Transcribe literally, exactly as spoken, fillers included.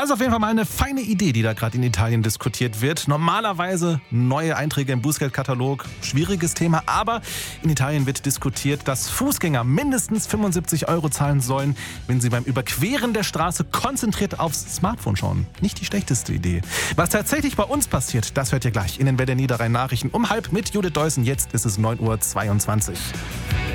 Das ist auf jeden Fall mal eine feine Idee, die da gerade in Italien diskutiert wird. Normalerweise neue Einträge im Bußgeldkatalog, schwieriges Thema, aber in Italien wird diskutiert, dass Fußgänger mindestens fünfundsiebzig Euro zahlen sollen, wenn sie beim Überqueren der Straße konzentriert aufs Smartphone schauen. Nicht die schlechteste Idee. Was tatsächlich bei uns passiert, das hört ihr gleich in den Welt der Niederrhein Nachrichten um halb mit Judith Deussen. Jetzt ist es neun Uhr zweiundzwanzig.